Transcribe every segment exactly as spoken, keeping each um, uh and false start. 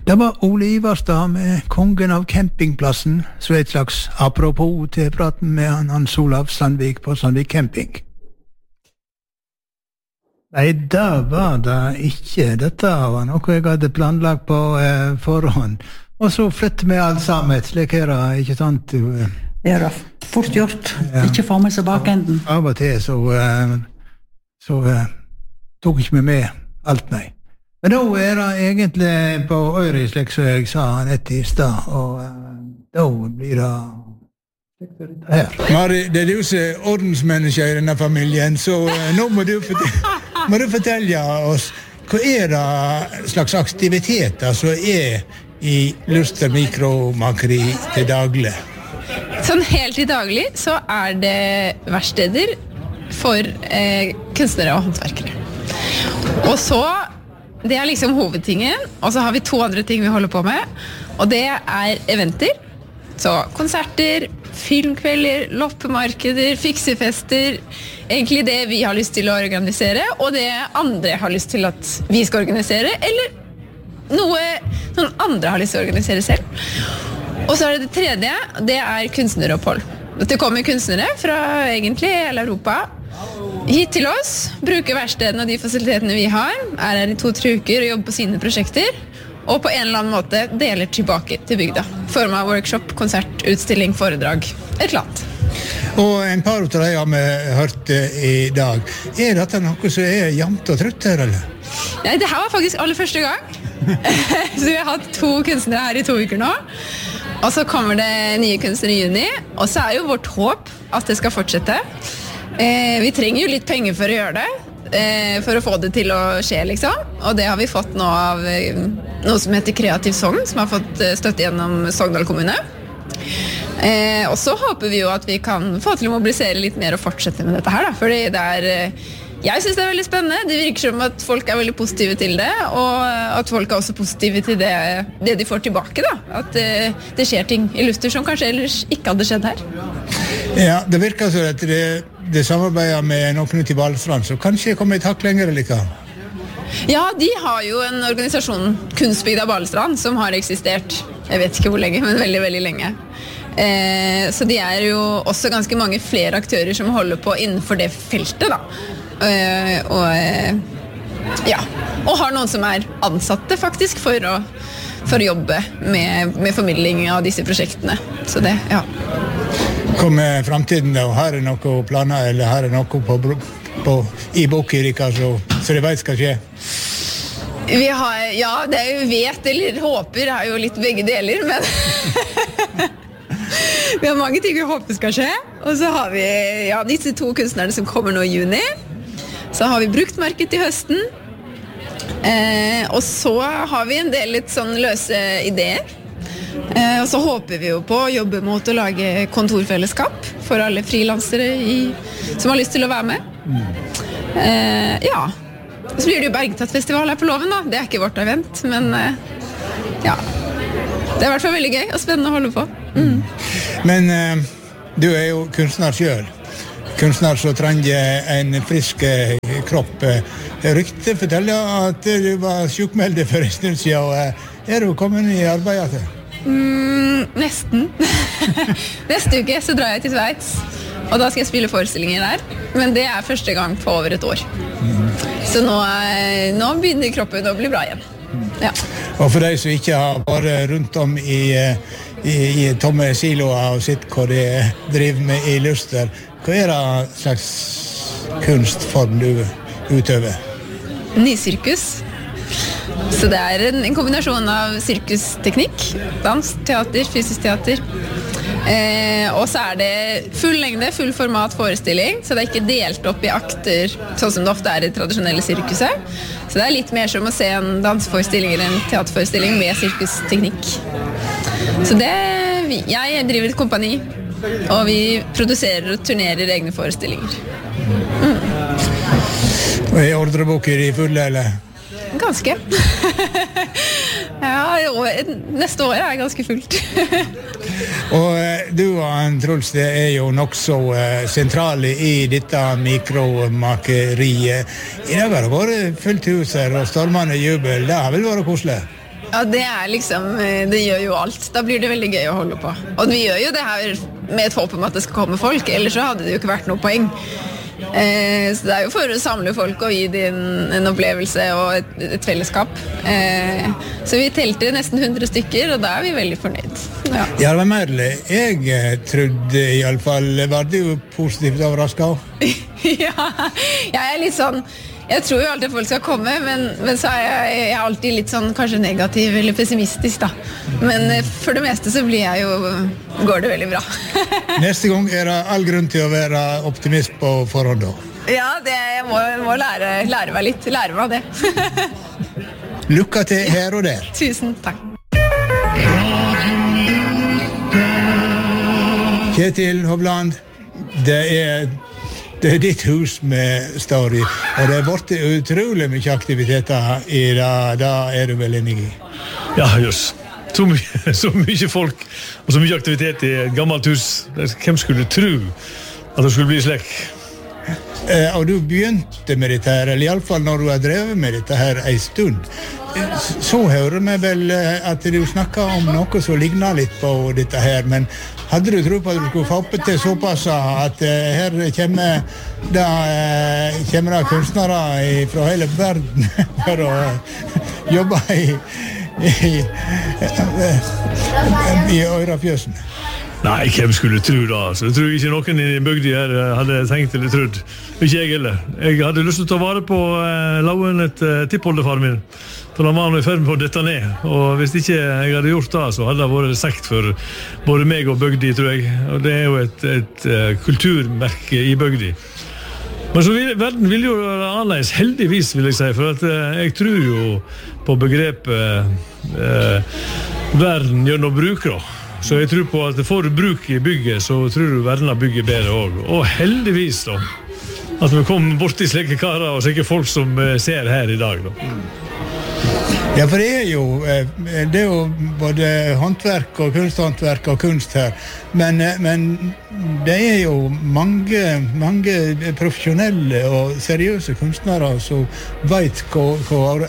Det var Ole Ivarstad med kongen av campingplassen, så et slags apropos til praten med han Hans Olav Sandvik på Sandvik Camping. Nei, det var det ikke. Dette var noe jeg hadde planlagt på eh, forhånd. Og så flytter vi alt sammen, slik er det, ikke sant? Det er det fort gjort, ja. Ikke få med seg bakenden. Av og til så, eh, så eh, tok ikke vi med alt, nei. Men da er det egentlig på øyre, slik som jeg sa nett i sted, og uh, da blir det her. Mari, det er du som er ordensmenneske i denne familien, så uh, nå må du, fortelle, må du fortelle oss, hva er det slags aktiviteter som er i Luster Mikromakeri til daglig? Sånn helt til daglig så er det verksteder for eh, kunstnere og håndverkere. Og så det er liksom hovedtingen, og så har vi to andre ting vi holder på med, og det er eventer, så konserter, filmkvelder, loppemarkeder, fiksefester, egentlig det vi har lyst til å organisere, og det andre har lyst til at vi skal organisere, eller noe noen andre har lyst til å organisere selv. Og så er det det tredje, det er kunstneropphold. Det kommer kunstnere fra egentlig hele Europa, hit til oss, bruker verkstedene og de fasilitetene vi har, er her i to-tre uker og jobber på sine prosjekter, og på en eller annen måte deler tilbake til bygda. Form av workshop, konsert, utstilling, foredrag, et eller annet. Og en par av de har vi hørt i dag. Er dette noe som er jevnt og trutt her, eller? Nei, det her var faktisk aller første gang. Så vi har hatt to kunstnere her i to uker nå. Og så kommer det nye kunstnere i juni, og så er jo vårt håp at det skal fortsette. Eh, vi trenger jo litt penger for å gjøre det, eh, for å få det til å skje, liksom. Og det har vi fått nå av eh, noe som heter Kreativ Sogn, som har fått eh, støtte gjennom Sogndal kommune. Eh, og så håper vi jo at vi kan få til å mobilisere litt mer og fortsette med dette her, da. Fordi det er, eh, jeg synes det er veldig spennende. Det virker som at folk er veldig positive til det, og at folk er også positive til det, det de får tilbake, da. At eh, det skjer ting i Luster som kanskje ellers ikke hadde skjedd her. Ja, det virker så at det Det samarbeider med noen Knut i Balestrand, så kanskje kommer et hakk lenger eller ikke? Ja, de har jo en organisasjon, Kunstbygda Balestrand, som har eksistert, jeg vet ikke hvor lenge, men veldig, veldig lenge. Eh, så de er jo også ganske mange flere aktører som holder på innenfor det feltet, da. Eh, og, eh, ja, og har noen som er ansatte, faktisk, for å, for å jobbe med, med formidling av disse prosjektene. Så det, ja. Kommer fremtiden da? Her er noe planer, eller her er noe på, på, i bokrika, så, så det vet skal skje? Vi har, ja, det er jo vet eller håper er jo litt begge deler, men vi har mange ting vi håper skal skje. Og så har vi ja, disse to kunstnerne som kommer nå i juni. Så har vi brukt merket til høsten. Eh, og så har vi en del litt sånn løse ideer. Eh, og så håper vi jo på å jobbe mot å lage kontorfellesskap for alle frilansere i, som har lyst til å være med. Eh, ja, så blir det jo Bergtatt-festival her på Loven da. Det er ikke vårt event, men eh, ja, det er i hvert fall veldig gøy og spennende å holde på. Mm. Men eh, du er jo kunstner selv. Kunstner som trenger en frisk eh, kropp. Ryktet forteller at du var sjukmeldt for en stund siden, og er du kommet i arbeidet til? Mm, nesten. Neste uke så drar jeg til Sveits, og da skal jeg spille forestillinger der. Men det er første gang på over et år. Mm. Så nå, nå begynner kroppen å bli bra igjen. Ja. Og for de som ikke har vært rundt om i, i, i tomme siloer og sett hva de driver med i Luster, hva er det slags kunstform du utøver? Nysirkus. Så det er en, en kombinasjon av sirkusteknikk, dans, teater, fysisk teater. Eh, og så er det full lengde, full format forestilling, så det er ikke delt opp i akter, sånn som det ofte er i tradisjonelle sirkuset. Så det er litt mer som å se en danseforestilling eller en teaterforestilling med sirkusteknikk. Så det, jeg driver et kompani, og vi produserer og turnerer egne forestillinger. Mm. Og er ordreboker i fulle, eller? Ganske. Ja, neste år er jeg ganske fullt. Og du og Truls, det er jo nok så sentrale i dette mikromakeriet. I dag har det vært fullt hus her og stormende jubel. Det har vel vært koselig? Ja, det er liksom, det gjør jo alt. Da blir det veldig gøy å holde på. Og vi gjør jo det her med et håp om at det skal komme folk, ellers så hadde det jo ikke vært noe poeng. Eh, så det er jo for å samle folk og gi dem en opplevelse og et, et fellesskap. Eh, så vi telte nesten hundre stykker, og da er vi veldig fornøyd. Ja, ja det var mer jeg trodde i alle fall. Var det jo positivt overrasket? Ja, jeg er litt sånn, jeg tror jo alltid folk skal komme, men, men så er jeg, jeg er alltid litt sånn kanskje negativ eller pessimistisk da. Men for det meste så blir jeg jo, går det veldig bra. Neste gang er det all grunn til å være optimist på forhånd da. Ja, det, jeg må, må lære, lære meg litt, lære meg det. Lykke til her og der. Tusen takk. Kjetil Hovland, det er Det er ditt hus med står i, og det har vært utrolig mye aktiviteter i det, da er du vel enig i? Ja, just. Så mye, så mye folk og så mye aktivitet i et gammelt hus. Hvem skulle tro at det skulle bli slik? Eh, og du begynte med dette her, eller i alle fall når du har drevet med dette her en stund, så hører vi vel at du snakker om noe som ligner litt på dette her, men hadde du tro på at du skulle få opp til såpass at uh, her kommer det, uh, kommer det kunstnere fra hele verden for å jobbe i, i, uh, i Øyrafjøsen? Nei, hvem skulle tro da? Altså, jeg tror ikke noen i bygden her hadde tenkt eller trodd. Ikke jeg heller. Jeg hadde lyst til å ta vare på uh, Lauen, et uh, tippoldefar min. For han var nå i ferd med å dette ned. Og hvis ikke jeg hadde gjort det, så hadde det vært sekt for både meg og bygdi, tror jeg. Og det er jo et, et uh, kulturmerke i bygdi. Men så vil, verden vil jo være annerledes, heldigvis vil jeg si, for at uh, jeg tror jo på begrepet uh, verden gjør noe bruk da. Så jeg tror på at får du bruk i bygget, så tror du verden har bygget bedre også. Og heldigvis da, at vi kommer bort i slike karer og slike folk som uh, ser her i dag da. Ja, for det er jo, det er jo både håndverk og kunsthåndverk og kunst her, men, men det er jo mange, mange profesjonelle og seriøse kunstnere som vet hva, hva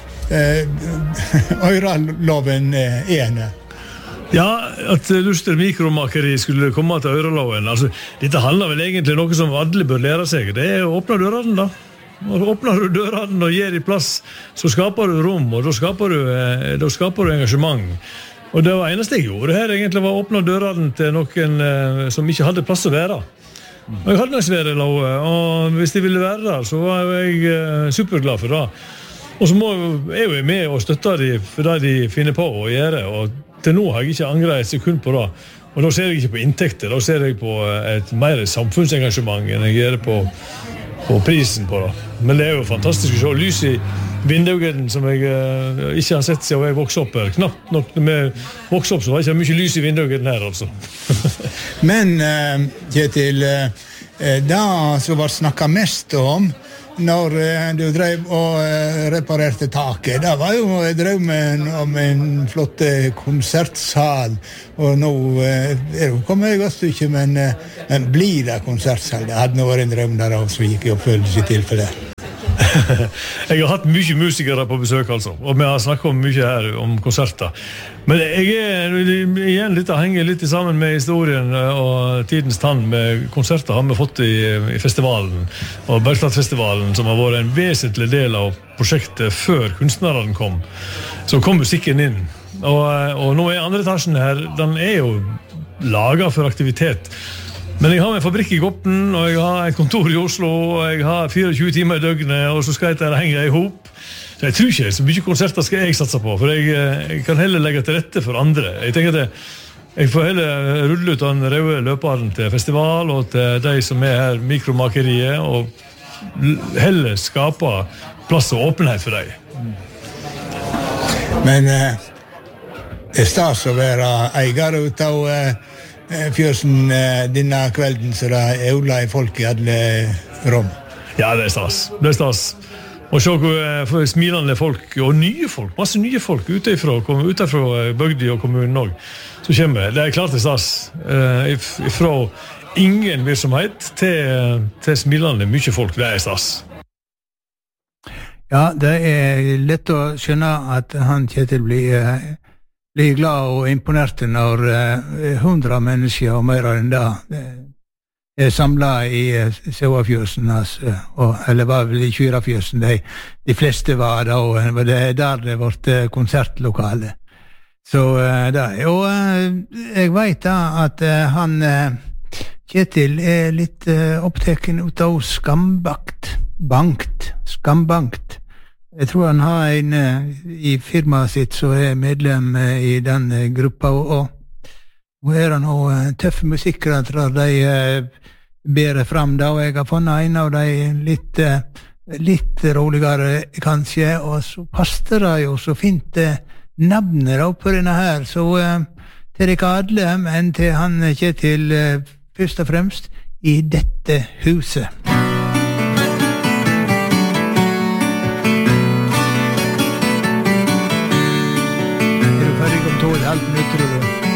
Øyraloven er. Ja, at Luster mikromakeri skulle komme til Øyraloven, altså, dette handler vel egentlig om noe som alle bør lære seg, det er å åpne dørene da. Og åpner du dørene og gir i plass, så skaper du rom, og da skaper du, da skaper du engasjement. Og det var eneste jeg gjorde her egentlig var å åpne dørene til noen eh, som ikke hadde plass å være. Og jeg hadde nok vært lov, og hvis de ville være der, så var jeg eh, superglad for det. Og så må jeg jo med og støtte dem for det de finner på å gjøre, og til nå har jeg ikke angret et sekund på det. Og da ser jeg ikke på inntekter, da ser jeg på et mer samfunnsengasjement enn jeg gjør på på prisen på det. Men det er jo fantastisk å se lys i vinduene som jeg uh, ikke har sett siden jeg vokste opp her. Knapt nok når jeg vokste opp så var det ikke mye lys i vinduene her altså. Men uh, Kjetil, uh, det som var snakket mest om når uh, du drev og uh, reparerte taket, det var jo drømmen om en flott konsertsal, og nå uh, er det kommet et godt stykke, men, uh, men blir det konsertsal? Det hadde nå vært en drøm der også, så gikk i oppfølgelse til for det. Jeg har hatt mye musikere på besøk altså, og vi har snakket om mye her om konserter. Men jeg er igjen litt, henger litt sammen med historien og tidens tann med konserter har vi fått i, i festivalen, og Bergstadfestivalen, som har vært en vesentlig del av prosjektet før kunstnerne kom. Så kom musikken inn, og, og nå er andre etasjen her, den er jo laget for aktivitet. Men jeg har en fabrikk i Gopten, og jeg har et kontor i Oslo, og jeg har tjuefire timer i døgnet, og så skal jeg til å henge i hop. Så jeg tror ikke så mye konserter skal jeg satse på, for jeg, jeg kan heller legge til rette for andre. Jeg tenker at jeg, jeg får heller rulle ut den røde løperen til festival, og til de som er her mikromakeriet, og heller skape plass og åpenhet for dem. Men eh, det er stas å være eier ut av eh, fjøsen eh, denne kvelden, så det er øvla i folk i alle rom. Ja, det er stas. Det er stas. Og se hvor smilende folk, og nye folk, masse nye folk utenfra, utenfra bygdi og kommunen også, så kommer det. Det er klart det er stas. Eh, fra ingen virksomhet til, til smilende mye folk, det er stas. Ja, det er lett å skjønne at han Kjetil blir, blir glad og imponert når hundre uh, mennesker og mer enn det er samlet i uh, Sauafjøsen, altså, og, eller var vel i Kyrafjøsen, de, de fleste var da, og det er der det ble konsertlokale. Så uh, det er jo, uh, jeg vet da at uh, han uh, Kjetil er litt uh, opptaken ut av skambakt, bankt, skambankt. Jeg tror han har en uh, i firmaet sitt som er medlem uh, i den uh, gruppa, og og er han også uh, tøffe musikere, tror de uh, bærer fram da, og jeg har funnet en av de litt, uh, litt roligere kanskje, og så passer det jo så fint uh, navnet da på denne her, så uh, til dere alle, men til han Kjetil uh, først og fremst i dette huset. Er du ferdig om to og et halvt minutter, tror du?